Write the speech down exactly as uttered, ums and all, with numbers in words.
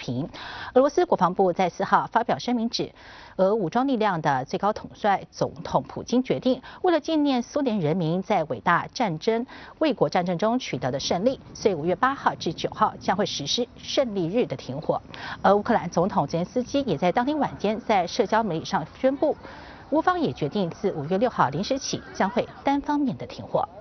停。俄罗斯国防部在四号发表声明指，俄武装力量的最高统帅总统普京决定，为了纪念苏联人民在伟大战争卫国战争中取得的胜利，所以五月八号至九号将会实施胜利日的停火。而乌克兰总统泽连斯基也在当天晚间在社交媒体上宣布，乌方也决定自五月六号零时起将会单方面的停火。